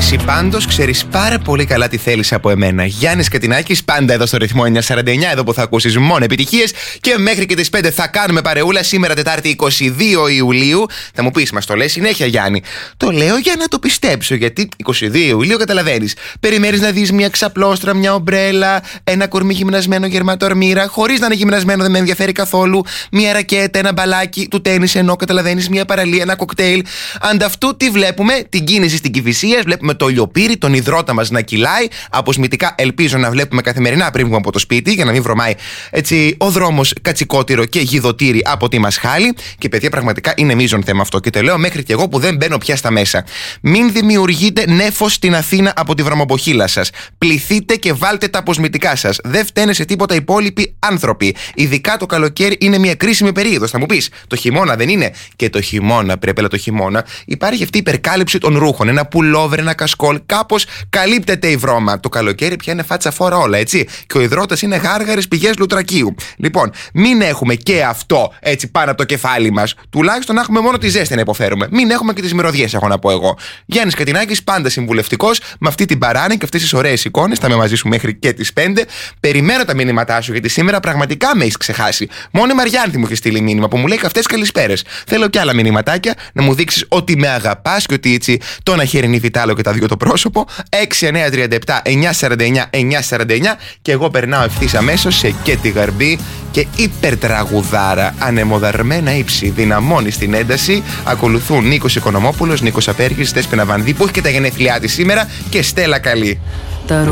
Εσύ πάντως ξέρεις πάρα πολύ καλά τι θέλεις από εμένα. Γιάννης Κατινάκης, πάντα εδώ στο ρυθμό 949, εδώ που θα ακούσεις μόνο επιτυχίες. Και μέχρι και τις 5 θα κάνουμε παρεούλα. Σήμερα Τετάρτη 22 Ιουλίου. Θα μου πεις, μας το λες συνέχεια, Γιάννη? Το λέω για να το πιστέψω, γιατί 22 Ιουλίου καταλαβαίνεις. Περιμένεις να δεις μια ξαπλώστρα, μια ομπρέλα, ένα κορμί γυμνασμένο γερματορμήρα, χωρίς να είναι γυμνασμένο, δεν με ενδιαφέρει καθόλου. Μια ρακέτα, ένα μπαλάκι του τένις, ενώ καταλαβαίνεις, μια παραλία, ένα κοκτέιλ. Ανταυτού τι βλέπουμε? Την κίνηση στην Κηφισίας, βλέπουμε το λιοπύρι, τον υδρότα μας να κυλάει. Αποσμητικά ελπίζω να βλέπουμε καθημερινά πριν βγούμε από το σπίτι, για να μην βρωμάει έτσι ο δρόμος κατσικότηρο και γιδωτήρι από τη μασχάλη. Και παιδιά, πραγματικά είναι μείζον θέμα αυτό. Και το λέω μέχρι και εγώ που δεν μπαίνω πια στα μέσα. Μην δημιουργείτε νέφος στην Αθήνα από τη βρωμοποχύλα σας. Πληθείτε και βάλτε τα αποσμητικά σας. Δεν φταίνε σε τίποτα οι υπόλοιποι άνθρωποι. Ειδικά το καλοκαίρι είναι μια κρίσιμη περίοδος. Θα μου πεις, το χειμώνα δεν είναι? Και το χειμώνα, πρέπει, αλλά το χειμώνα υπάρχει αυτή η υπερκάλυψη των ρούχων. Ένα πουλόβερ, ένα κασκόλ, κάπως καλύπτεται η βρώμα. Το καλοκαίρι πια είναι φάτσα φόρα όλα, έτσι. Και ο υδρότας είναι γάργαρες πηγές λουτρακίου. Λοιπόν, μην έχουμε και αυτό έτσι πάνω από το κεφάλι μας. Τουλάχιστον να έχουμε μόνο τη ζέστη να υποφέρουμε. Μην έχουμε και τις μυρωδιές, έχω να πω εγώ. Γιάννης Κατινάκης, πάντα συμβουλευτικός, με αυτή την παράνοια και αυτές τις ωραίες εικόνες. Θα είμαι μαζί σου μέχρι και τις 5. Περιμένω τα μηνύματά σου, γιατί σήμερα πραγματικά με έχεις ξεχάσει. Μόνο η Μαριάνθη μου έχει στείλει μήνυμα που μου λέει καυτές καλησπέρες. Θέλω και άλλα μηνυματάκια να μου δείξεις ότι με αγαπάς και ότι έτσι το ένα χέρι είναι βιτάλο και τα δύο το πρόσωπο. 6937 949 949 και εγώ περνάω ευθύς αμέσως σε Κέτι Γαρμπή και υπερτραγουδάρα. Ανεμοδαρμένα ύψη, δυναμώνει στην ένταση. Ακολουθούν Νίκος Οικονομόπουλος, Νίκος Απέργης, Δέσποινα Βανδύ που έχει και τα γενέθλιά της σήμερα και Στέλλα Καλή.